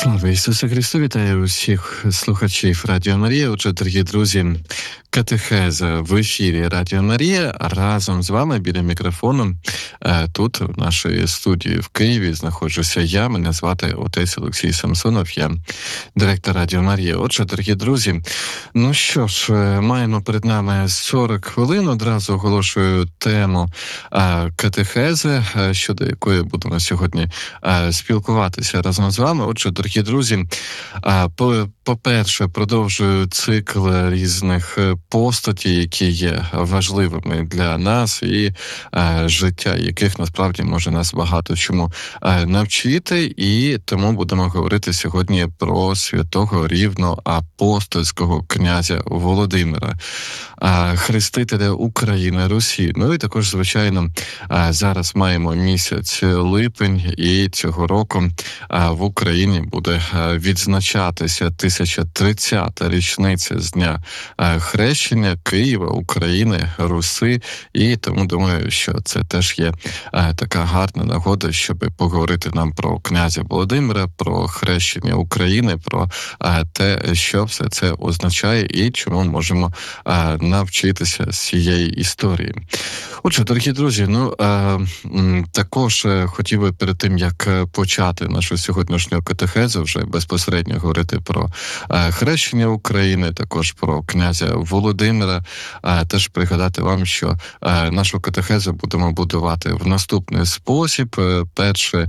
Слава Ісусу Христу! Вітаю усіх слухачів Радіо Марія. Отже, дорогі друзі, катехеза в ефірі Радіо Марія. Разом з вами біля мікрофону тут, в нашій студії в Києві, знаходжуся я. Мене звати отець Олексій Самсонов, я директор Радіо Марія. Отже, дорогі друзі, ну що ж, маємо перед нами 40 хвилин. Одразу оголошую тему катехези, щодо якої будемо сьогодні спілкуватися разом з вами. Отже, дорогі друзі, по-перше, продовжую цикл різних постатей, які є важливими для нас і життя яких насправді може нас багато чому навчити. І тому будемо говорити сьогодні про святого рівноапостольського князя Володимира, хрестителя України, Русі. Ну і також, звичайно, зараз маємо місяць липень, і цього року в Україні буде відзначатися 1030-та річниця з дня хрещення Києва, України, Руси. І тому думаю, що це теж є така гарна нагода, щоб поговорити нам про князя Володимира, про хрещення України, про те, що все це означає і чому можемо навчитися з цієї історії. Отже, дорогі друзі, також хотів би перед тим, як почати нашу сьогоднішню катехезу, вже безпосередньо говорити про хрещення України, також про князя Володимира, теж пригадати вам, що нашу катехезу будемо будувати в наступний спосіб. Перше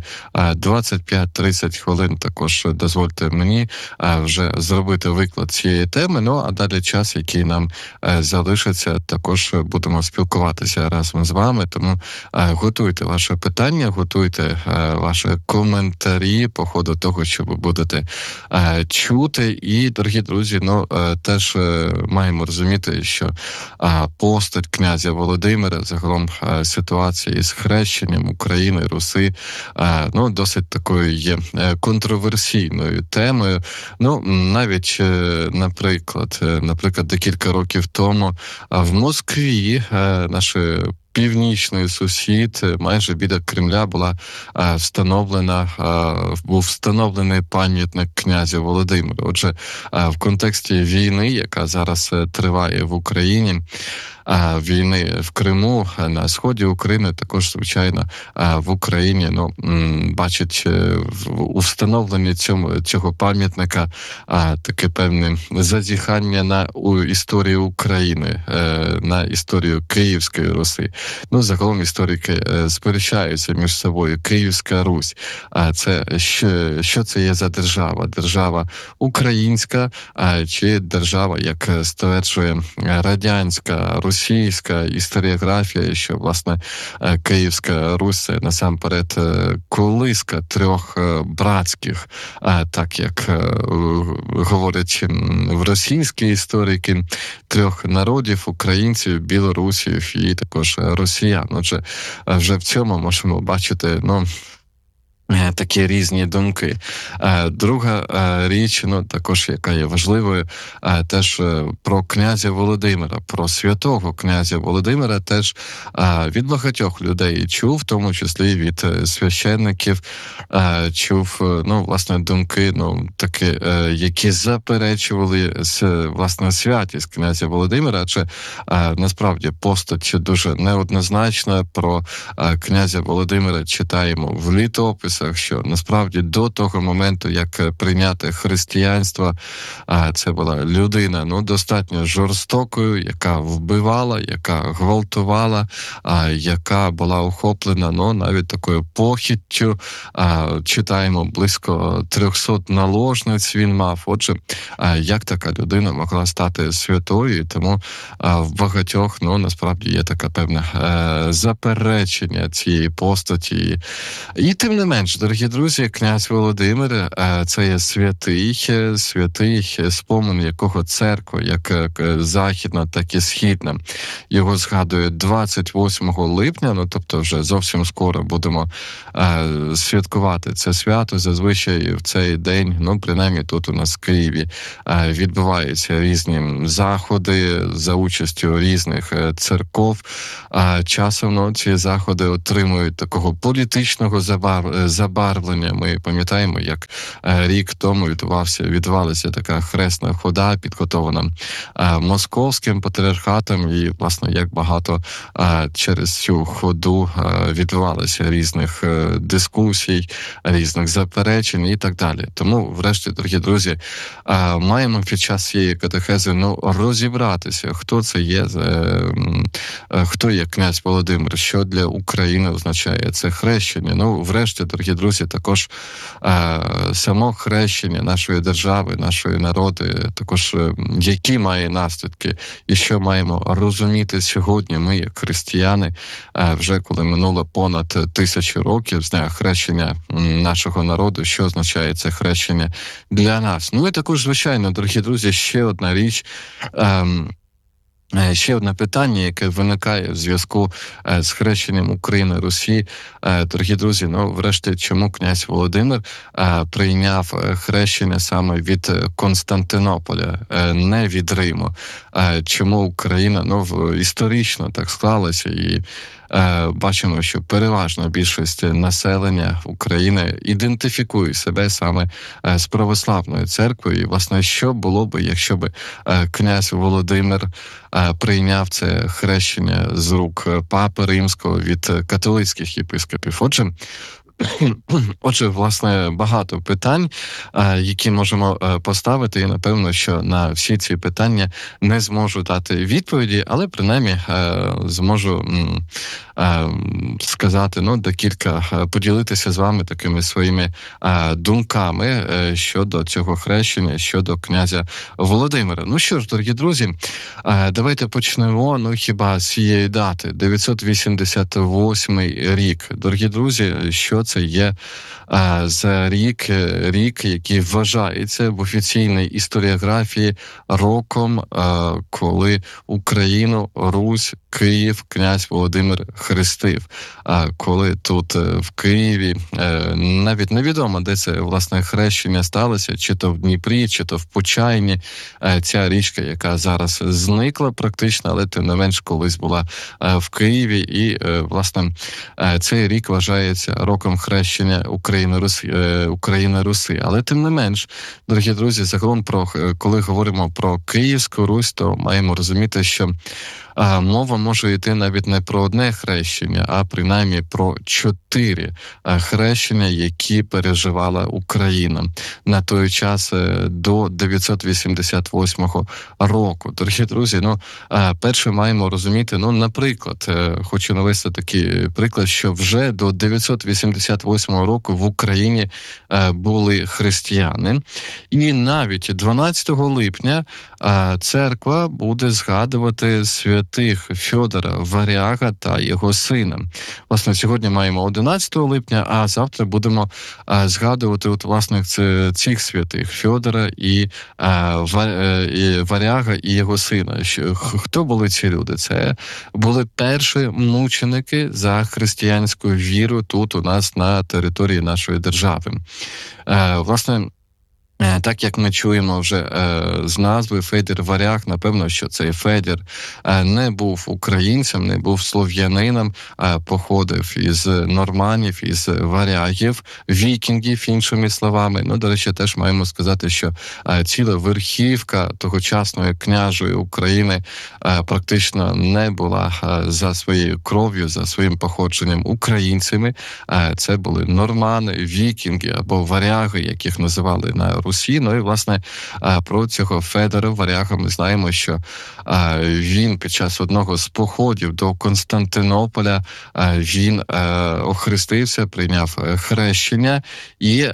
25-30 хвилин також дозвольте мені вже зробити виклад цієї теми, а далі час, який нам залишиться, також будемо спілкуватися разом з вами, тому готуйте ваше питання, готуйте ваші коментарі по ходу того, що ви будете чути. І, дорогі друзі, теж маємо розуміти, що постать князя Володимира, загалом ситуація із хрещенням України, Руси, досить такою є контроверсійною темою. Навіть, наприклад, декілька років тому в Москві наші північний сусід, майже біля Кремля був встановлений пам'ятник князя Володимира. Отже, в контексті війни, яка зараз триває в Україні, війни в Криму, на сході України, також, звичайно, в Україні, бачить у встановленні цього пам'ятника таке певне зазіхання на історію України, на історію Київської Руси. Загалом історики сперечаються між собою. Київська Русь, що це є за держава? Держава українська чи держава, як стверджує радянська, російська історіографія, що, власне, Київська Русь – це насамперед колиска трьох братських, так як говорять в російські історики, трьох народів – українців, білорусів і також росіян. Отже, вже в цьому можемо бачити, такі різні думки. Друга річ, також яка є важливою, теж про князя Володимира, про святого князя Володимира теж від багатьох людей чув, в тому числі від священників, чув, власне, думки, такі, які заперечували, власне, святість князя Володимира, адже насправді постать дуже неоднозначна. Про князя Володимира читаємо в літописах, що насправді до того моменту, як прийняти християнство, це була людина, достатньо жорстокою, яка вбивала, яка гвалтувала, яка була охоплена, навіть такою похіттю. Читаємо, близько 300 наложниць він мав. Отже, як така людина могла стати святою? Тому в багатьох, насправді, є така певна заперечення цієї постаті. І тим не менш, дорогі друзі, князь Володимир – це є святий, спомин якого церква, як західна, так і східна, його згадує 28 липня, тобто вже зовсім скоро будемо святкувати це свято. Зазвичай в цей день, принаймні тут у нас в Києві, відбуваються різні заходи за участю різних церков. Часом ці заходи отримують такого політичного забарвлення. Ми пам'ятаємо, як рік тому відбувалася така хресна хода, підготовлена московським патріархатом, і, власне, як багато через цю ходу відбувалося різних дискусій, різних заперечень і так далі. Тому, врешті, дорогі друзі, маємо під час цієї катехези розібратися, хто це є, хто є князь Володимир, що для України означає це хрещення. Врешті, дорогі друзі, також само хрещення нашої держави, нашої народи, також які має наслідки і що маємо розуміти сьогодні ми, як християни, вже коли минуло понад 1000 років з дня хрещення нашого народу, що означає це хрещення для нас. І також, звичайно, дорогі друзі, ще одна річ, ще одне питання, яке виникає в зв'язку з хрещенням України Русі. Дорогі друзі, врешті, чому князь Володимир прийняв хрещення саме від Константинополя, не від Риму? Чому Україна, історично так склалася, і бачимо, що переважна більшість населення України ідентифікує себе саме з православною церквою. І, власне, що було би, якщо б князь Володимир прийняв це хрещення з рук Папи Римського від католицьких єпископів? Отже, власне, багато питань, які можемо поставити, і, напевно, що на всі ці питання не зможу дати відповіді, але, принаймні, зможу сказати, декілька, поділитися з вами такими своїми думками щодо цього хрещення, щодо князя Володимира. Що ж, дорогі друзі, давайте почнемо, хіба з цієї дати, 988 рік. Дорогі друзі, що це є за рік, який вважається в офіційній історіографії роком, коли Україну, Русь, Київ князь Володимир хрестив. Коли тут в Києві, навіть невідомо, де це, власне, хрещення сталося, чи то в Дніпрі, чи то в Почайні, ця річка, яка зараз зникла практично, але тим не менш колись була в Києві, і, власне, цей рік вважається роком хрещення України Руси. Але тим не менш, дорогі друзі, загалом, коли говоримо про Київську Русь, то маємо розуміти, що мова може йти навіть не про одне хрещення, а принаймні про 4 хрещення, які переживала Україна на той час до 988 року. Дорогі друзі, перше маємо розуміти, наприклад, хочу навести такий приклад, що вже до 988 року в Україні були християни, і навіть 12 липня церква буде згадувати святих Фьодора Варяга та його сина. Власне, сьогодні маємо 11 липня, а завтра будемо згадувати власне цих святих Фьодора і Варяга і його сина. Хто були ці люди? Це були перші мученики за християнську віру тут у нас на території нашої держави. Власне, так як ми чуємо вже з назви Федір Варяг, напевно, що цей Федір не був українцем, не був слов'янином, походив із норманів, із варягів, вікінгів, іншими словами. До речі, теж маємо сказати, що ціла верхівка тогочасної княжої України практично не була за своєю кров'ю, за своїм походженням українцями. Це були нормани, вікінги або варяги, яких називали на Русі. І, власне, про цього Федора Варяга ми знаємо, що він під час одного з походів до Константинополя він охрестився, прийняв хрещення і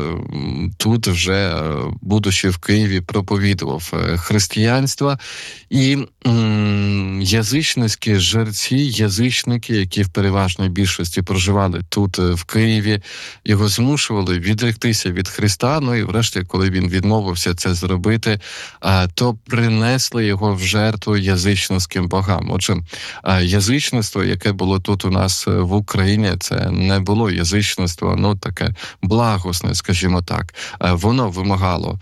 тут вже, будучи в Києві, проповідував християнство. І язичницькі жерці, язичники, які в переважній більшості проживали тут в Києві, його змушували відректися від Христа, і врешті контексті, коли він відмовився це зробити, то принесли його в жертву язичницьким богам. Отже, язичництво, яке було тут у нас в Україні, це не було язичництво, ну таке благосне, скажімо так. Воно вимагало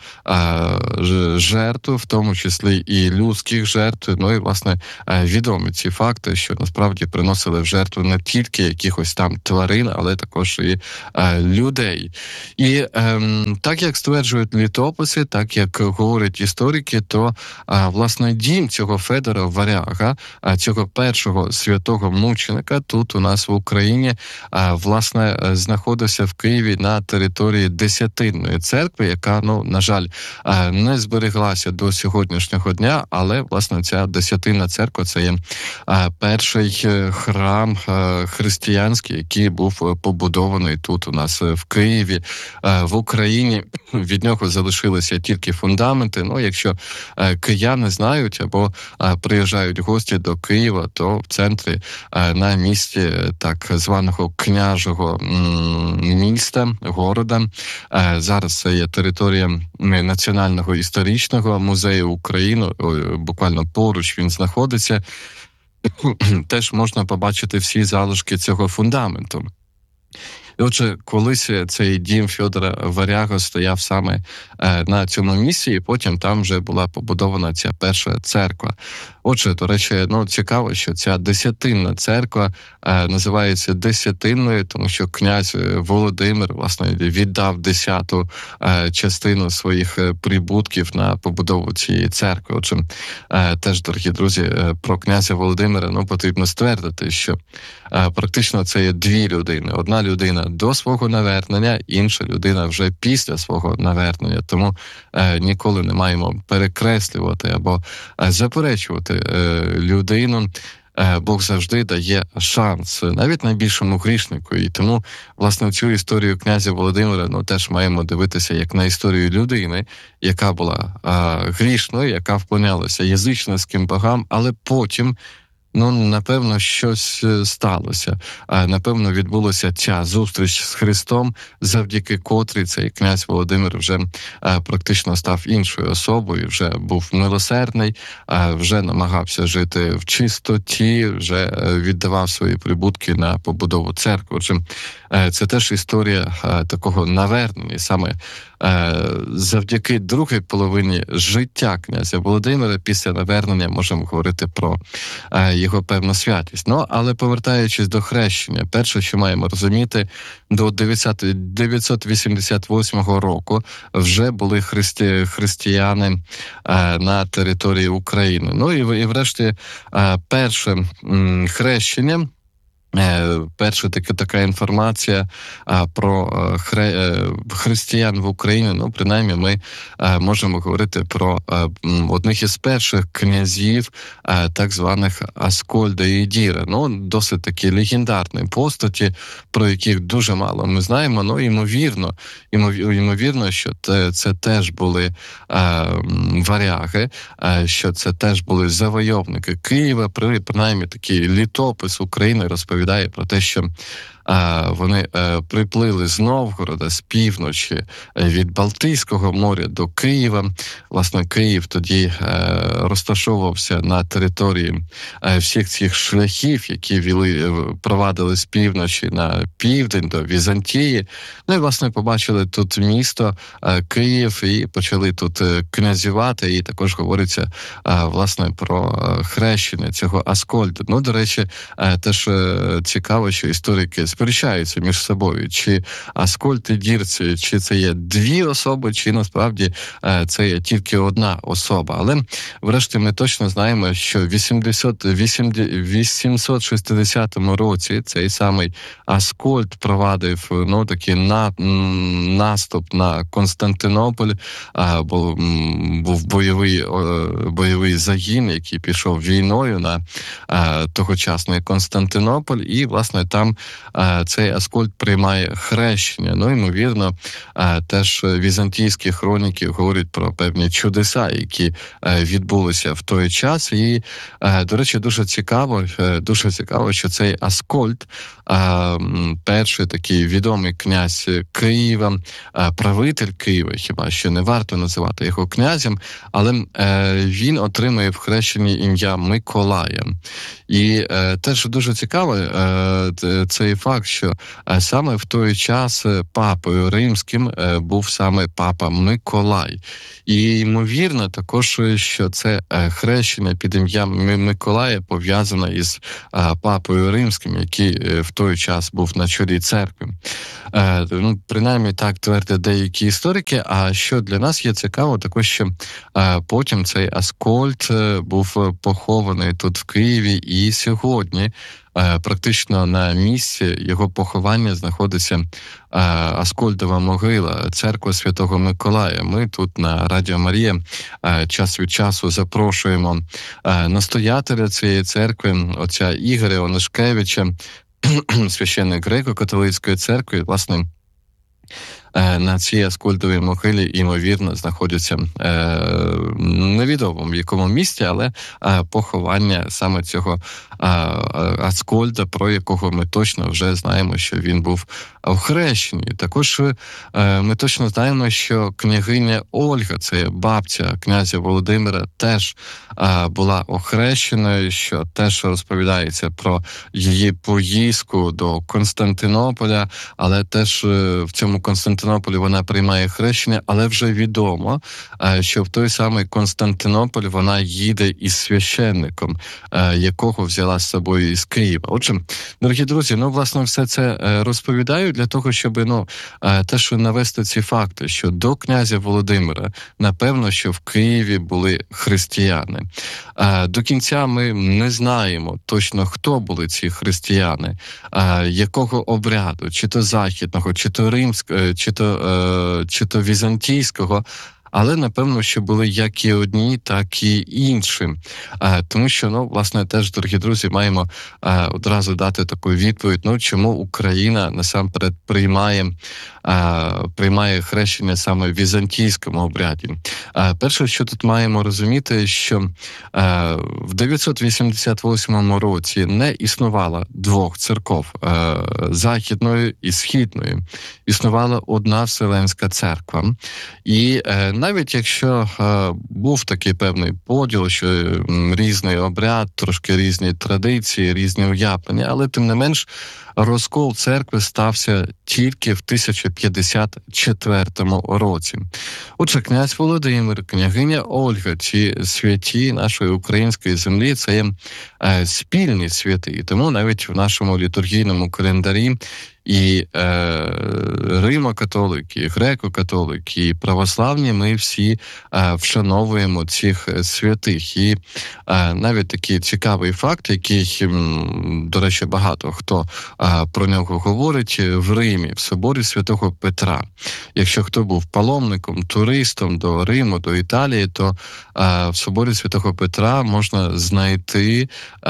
жертв, в тому числі і людських жертв. Ну і власне відомі ці факти, що насправді приносили в жертву не тільки якихось там тварин, але також і людей. І так як стверджують літописи, так як говорять історики, то власне дім цього Федора Варяга, цього першого святого мученика тут у нас в Україні, власне, знаходився в Києві на території Десятинної церкви, яка, ну, на жаль, не збереглася до сьогоднішнього дня, але, власне, ця Десятинна церква – це є перший храм християнський, який був побудований тут у нас в Києві, в Україні. Від нього залишилися тільки фундаменти. Ну, якщо кияни знають або приїжджають гості до Києва, то в центрі на місці так званого княжого міста, города. Зараз це є територія Національного історичного музею України, буквально поруч він знаходиться. Теж можна побачити всі залишки цього фундаменту. І отже, колись цей дім Федора Варяга стояв саме на цьому місці, і потім там вже була побудована ця перша церква. Отже, до речі, ну, цікаво, що ця Десятинна церква називається Десятинною, тому що князь Володимир, власне, віддав 10-ту частину своїх прибутків на побудову цієї церкви. Отже, теж, дорогі друзі, про князя Володимира, ну, потрібно ствердити, що практично це є дві людини. Одна людина до свого навернення, інша людина вже після свого навернення. Тому ніколи не маємо перекреслювати або заперечувати людину. Бог завжди дає шанс навіть найбільшому грішнику. І тому, власне, цю історію князя Володимира, ну, теж маємо дивитися як на історію людини, яка була грішною, яка вклонялася язичницьким богам, але потім, ну, напевно, щось сталося. Напевно, відбулася ця зустріч з Христом, завдяки котрій цей князь Володимир вже практично став іншою особою, вже був милосердний, вже намагався жити в чистоті, вже віддавав свої прибутки на побудову церкви. Отже, це теж історія такого навернення, саме завдяки другій половині життя князя Володимира після навернення можемо говорити про його певну святість. Ну, але повертаючись до хрещення, перше, що маємо розуміти, до 988 року вже були християни на території України. Ну і врешті перше хрещення, перша така інформація про християн в Україні, ну, принаймні, ми можемо говорити про одних із перших князів, так званих Аскольда і Діра. Ну, досить такі легендарні постаті, про яких дуже мало ми знаємо. Ну, ймовірно, що це теж були варяги, що це теж були завойовники Києва. Принаймні, такий літопис України розповідає про те, що вони приплили з Новгорода, з півночі, від Балтійського моря до Києва. Власне, Київ тоді розташовувався на території всіх цих шляхів, які провадили з півночі на південь до Візантії. Ну і, власне, побачили тут місто Київ і почали тут князювати. І також говориться, власне, про хрещення цього Аскольда. Ну, до речі, теж цікаво, що історики сперечаються між собою, чи Аскольд і Дір, чи це є дві особи, чи насправді це є тільки одна особа. Але врешті ми точно знаємо, що в 860 році цей самий Аскольд провадив, ну, такий наступ на Константинополь, був бойовий загін, який пішов війною на тогочасний Константинополь, і, власне, там цей Аскольд приймає хрещення. Ну, ймовірно, теж візантійські хроніки говорять про певні чудеса, які відбулися в той час. І, до речі, дуже цікаво, що цей Аскольд, перший такий відомий князь Києва, правитель Києва, хіба що не варто називати його князем, але він отримує в хрещенні ім'я Миколая. І теж дуже цікаво цей факт, що саме в той час папою римським був саме папа Миколай. І ймовірно також, що це хрещення під ім'ям Миколая пов'язане із папою римським, який в той час був на чолі церкви. Ну, принаймні так твердять деякі історики. А що для нас є цікаво, також що потім цей Аскольд був похований тут в Києві, і сьогодні практично на місці його поховання знаходиться Аскольдова могила, церква Святого Миколая. Ми тут на Радіо Марія час від часу запрошуємо настоятеля цієї церкви, отця Ігоря Онишкевича, священник греко-католицької церкви. Власне, на цій Аскольдовій могилі, ймовірно, знаходяться невідомо в якому місті, але поховання саме цього Аскольда, про якого ми точно вже знаємо, що він був охрещений. Також ми точно знаємо, що княгиня Ольга, це бабця князя Володимира, теж була охрещеною, що теж розповідається про її поїздку до Константинополя, але теж в цьому Константинополі вона приймає хрещення, але вже відомо, що в той самий Константинополь вона їде із священником, якого взяла з собою із Києва. Отже, дорогі друзі, власне, все це розповідаю для того, щоб теж навести ці факти, що до князя Володимира, напевно, що в Києві були християни. До кінця ми не знаємо точно, хто були ці християни, якого обряду, чи то західного, чи то римського, чи то візантійського, але, напевно, що були як і одні, так і інші. Тому що, власне, теж, дорогі друзі, маємо одразу дати таку відповідь, чому Україна насамперед приймає хрещення саме в візантійському обряді. Перше, що тут маємо розуміти, що в 988 році не існувало двох церков, західної і східної. Існувала одна Вселенська церква. І навіть якщо був такий певний поділ, що різний обряд, трошки різні традиції, різні уявлення, але тим не менш розкол церкви стався тільки в 1054 році. Отже, князь Володимир, княгиня Ольга, ці святі нашої української землі, це є спільні святи. І тому навіть в нашому літургійному календарі і римо-католики, і греко-католики, і православні, ми всі вшановуємо цих святих. І навіть такий цікавий факт, який, до речі, багато хто про нього говорить, в Римі, в соборі Святого Петра. Якщо хто був паломником, туристом до Риму, до Італії, то в соборі Святого Петра можна знайти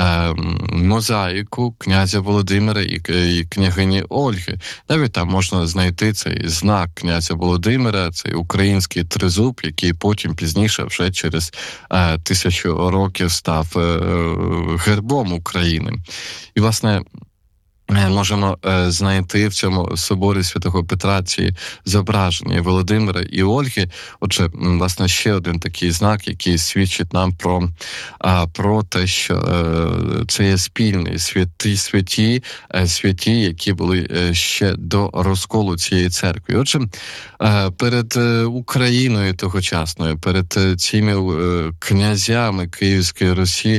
мозаїку князя Володимира і княгині Ольги. Навіть там можна знайти цей знак князя Володимира, цей український тризуб, який потім пізніше, вже через 1000 років, став гербом України. І, власне, можемо знайти в цьому соборі Святого Петра ці зображення Володимира і Ольги. Отже, власне, ще один такий знак, який свідчить нам про те, що це є спільні святі, які були ще до розколу цієї церкви. Отже, перед Україною тогочасною, перед цими князями Київської Русі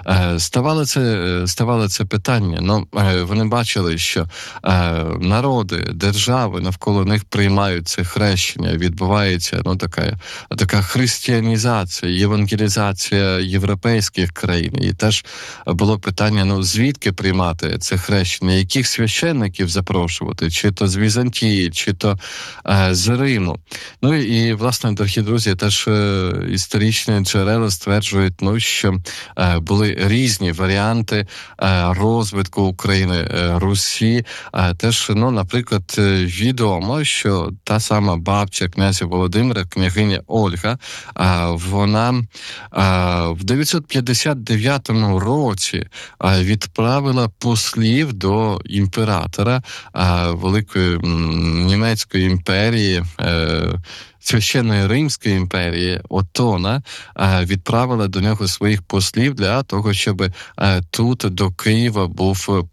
ставало це питання. Вони бачили, що народи, держави навколо них приймають це хрещення, відбувається така християнізація, євангелізація європейських країн. І теж було питання, звідки приймати це хрещення, яких священників запрошувати, чи то з Візантії, чи то з Риму. І, власне, дорогі друзі, теж історичні джерела стверджують, що були різні варіанти розвитку України Русі. Теж, ну, наприклад, відомо, що та сама бабця князя Володимира, княгиня Ольга, вона в 959 році відправила послів до імператора Великої Німецької імперії, Священної Римської імперії Отона, відправила до нього своїх послів для того, щоб тут до Києва був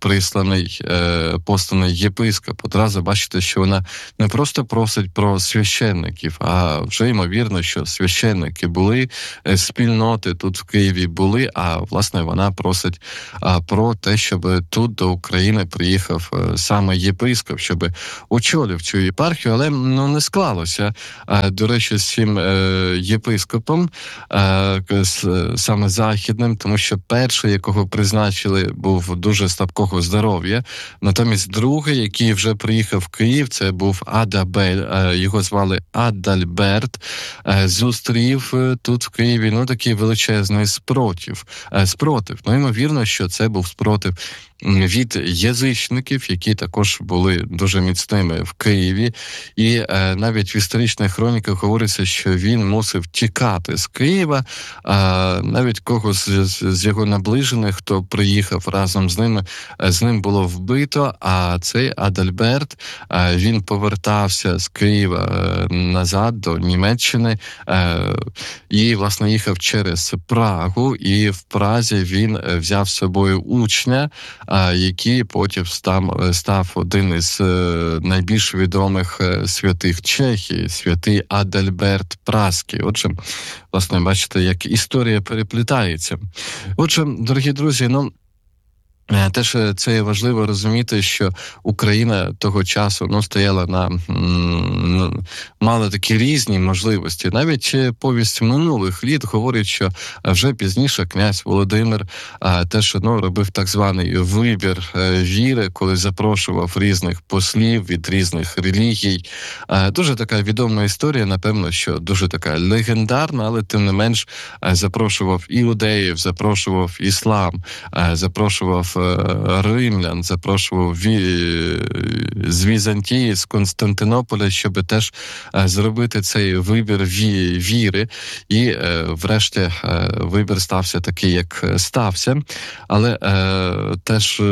посланий єпископ. Одразу бачите, що вона не просто просить про священників, а вже ймовірно, що священники були, спільноти тут в Києві були, а власне вона просить про те, щоб тут до України приїхав саме єпископ, щоб очолив цю єпархію, але ну, не склалося. До речі, з цим єпископом, саме західним, тому що перший, якого призначили, був дуже слабкого здоров'я. Натомість другий, який вже приїхав в Київ, це був його звали Адальберт, зустрів тут в Києві, ну, такий величезний спротив. Ну, ймовірно, що це був спротив від язичників, які також були дуже міцними в Києві. І навіть в історичних хроніках говориться, що він мусив тікати з Києва. Навіть когось з його наближених, хто приїхав разом з ним було вбито, а цей Адальберт, він повертався з Києва назад до Німеччини і, власне, їхав через Прагу, і в Празі він взяв з собою учня, який потім став один із найбільш відомих святих Чехії, святий Адальберт Празький. Отже, власне, бачите, як історія переплітається. Отже, дорогі друзі, теж це важливо розуміти, що Україна того часу стояла мала такі різні можливості. Навіть повість минулих літ говорить, що вже пізніше князь Володимир теж робив так званий вибір віри, коли запрошував різних послів від різних релігій. Дуже така відома історія, напевно, що дуже така легендарна, але тим не менш запрошував іудеїв, запрошував іслам, запрошував римлян, запрошував з Візантії, з Константинополя, щоб теж зробити цей вибір віри. І врешті вибір стався такий, як стався. Але теж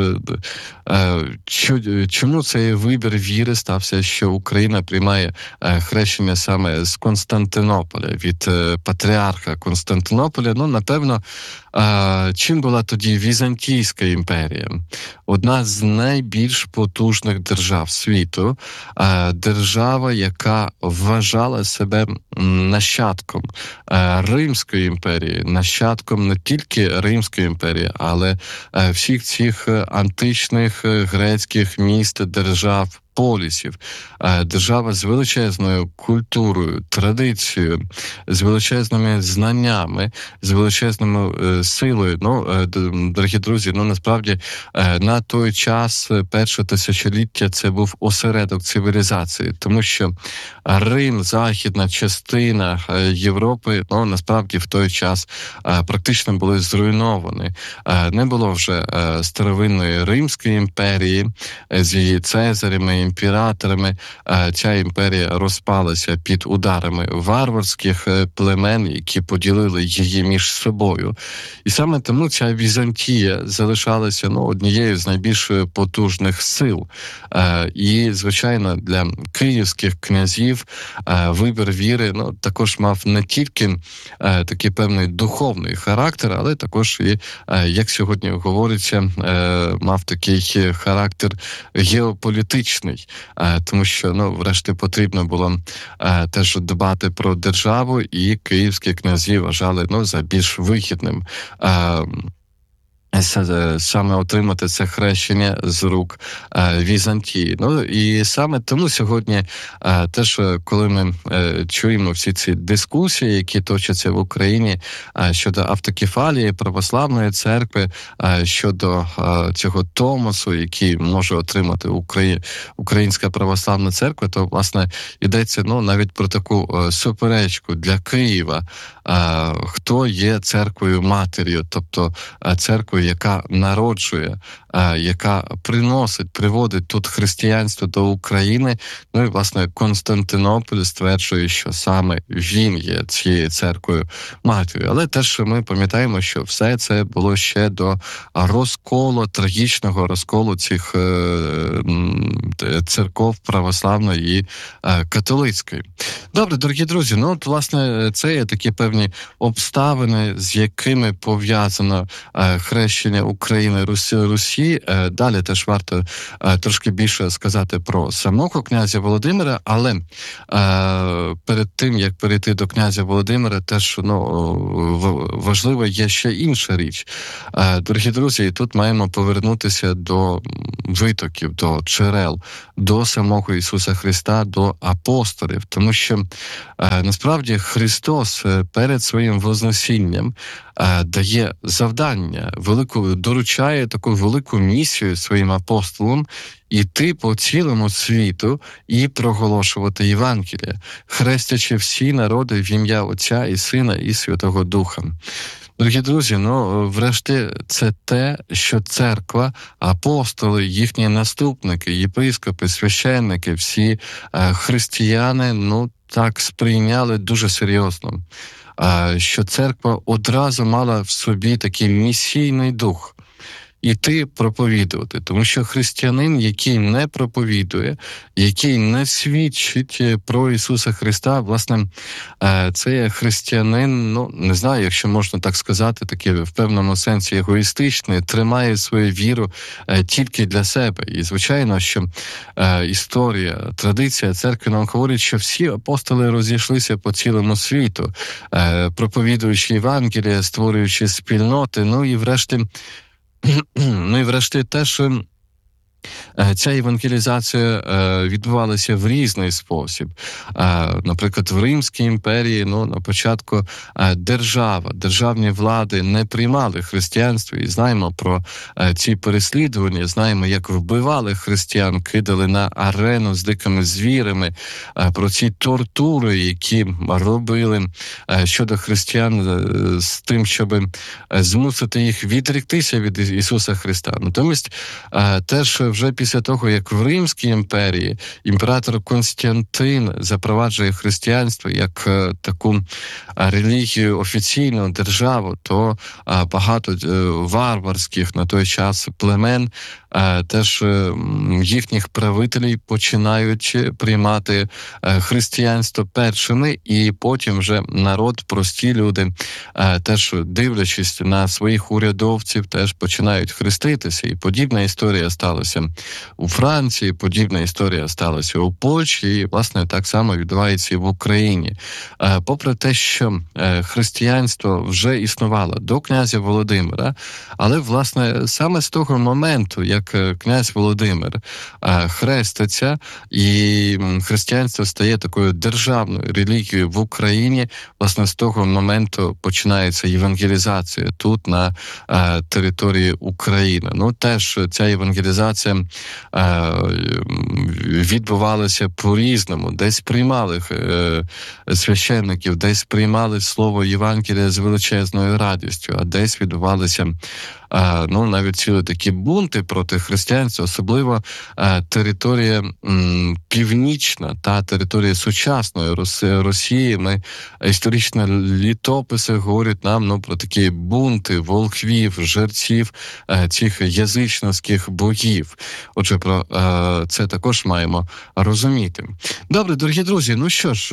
чому цей вибір віри стався, що Україна приймає хрещення саме з Константинополя, від патріарха Константинополя? Ну, напевно, чим була тоді Візантійська імперія? Одна з найбільш потужних держав світу, держава, яка вважала себе нащадком Римської імперії, нащадком не тільки Римської імперії, але всіх цих античних грецьких міст, держав, полісів, держава з величезною культурою, традицією, з величезними знаннями, з величезною силою. Дорогі друзі, насправді на той час, перше тисячоліття, це був осередок цивілізації, тому що Рим, західна частина Європи, насправді в той час практично були зруйновані. Не було вже старовинної Римської імперії з її цезарями, імператорами. Ця імперія розпалася під ударами варварських племен, які поділили її між собою. І саме тому ця Візантія залишалася однією з найбільш потужних сил. І, звичайно, для київських князів вибір віри також мав не тільки такий певний духовний характер, але також і, як сьогодні говориться, мав такий характер геополітичний, тому що, врешті, потрібно було теж дбати про державу, і київські князі вважали за більш вигідним саме отримати це хрещення з рук Візантії. І саме тому сьогодні теж, коли ми чуємо всі ці дискусії, які точаться в Україні щодо автокефалії православної церкви, щодо цього томосу, який може отримати Українська православна церква, то, власне, йдеться навіть про таку суперечку для Києва, хто є церквою-матір'ю, тобто церквою, церквою, яка народжує, яка приводить тут християнство до України. Ну і, власне, Константинополь стверджує, що саме він є цією церквою матір'ю. Але теж ми пам'ятаємо, що все це було ще до трагічного розколу цих церков православної і католицької. Добре, дорогі друзі, ну от, власне, це є такі певні обставини, з якими пов'язано хрещення України Русі. Далі теж варто трошки більше сказати про самого князя Володимира, але перед тим, як перейти до князя Володимира, теж важлива є ще інша річ. Дорогі друзі, і тут маємо повернутися до витоків, до джерел, до самого Ісуса Христа, до апостолів, тому що насправді Христос перед своїм вознесінням дає завдання, доручає таку велику місію своїм апостолам іти по цілому світу і проголошувати Євангеліє, хрестячи всі народи в ім'я Отця і Сина і Святого Духа. Дорогі друзі, врешті це те, що церква, апостоли, їхні наступники, єпископи, священники, всі християни, так сприйняли дуже серйозно, що церква одразу мала в собі такий місійний дух. Іти проповідувати, тому що християнин, який не проповідує, який не свідчить про Ісуса Христа, власне, це є християнин, не знаю, якщо можна так сказати, такий в певному сенсі егоїстичний, тримає свою віру тільки для себе. І, звичайно, що історія, традиція церкви нам говорить, що всі апостоли розійшлися по цілому світу, проповідуючи Євангеліє, створюючи спільноти, і врешті теж ця евангелізація відбувалася в різний спосіб. Наприклад, в Римській імперії, на початку державні влади не приймали християнство, і знаємо про ці переслідування, знаємо, як вбивали християн, кидали на арену з дикими звірами, про ці тортури, які робили щодо християн з тим, щоб змусити їх відректися від Ісуса Христа. Натомість теж вже після того, як в Римській імперії імператор Константин запроваджує християнство як таку релігію, офіційну державу, то багато варварських на той час племен теж їхніх правителів починають приймати християнство першими, і потім вже народ, прості люди, теж дивлячись на своїх урядовців, теж починають хреститися. І подібна історія сталася у Франції, подібна історія сталася у Польщі, і, власне, так само відбувається і в Україні. Попри те, що християнство вже існувало до князя Володимира, але, власне, саме з того моменту, як князь Володимир хреститься, і християнство стає такою державною релігією в Україні, власне, з того моменту починається євангелізація тут, на території України. Теж ця євангелізація відбувалася по-різному. Десь приймали священників, десь приймали слово Євангелія з величезною радістю, а десь відбувалися навіть цілі такі бунти проти християнства, особливо територія північна та територія сучасної Росії. Історичні літописи говорять нам про такі бунти волхвів, жерців цих язичницьких богів. Отже, про це також маємо розуміти. Добре, дорогі друзі, що ж,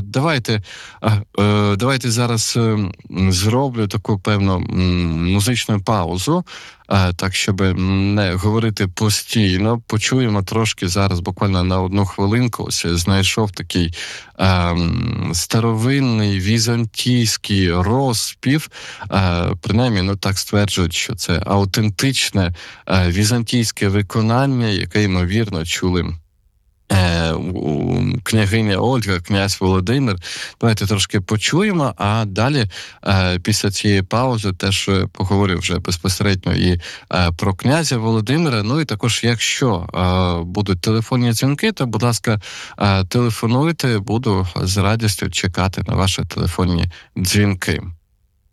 давайте зараз зроблю таку певну музичну паузу, так, щоб не говорити постійно. Почуємо трошки зараз, буквально на 1 хвилинку, ось знайшов такий старовинний візантійський розспів, принаймні, так стверджують, що це аутентичне візантійське виконання, яке, ймовірно, чули княгиня Ольга, князь Володимир. Давайте трошки почуємо, а далі після цієї паузи теж поговорю вже безпосередньо і про князя Володимира. І також, якщо будуть телефонні дзвінки, то, будь ласка, телефонуйте, буду з радістю чекати на ваші телефонні дзвінки.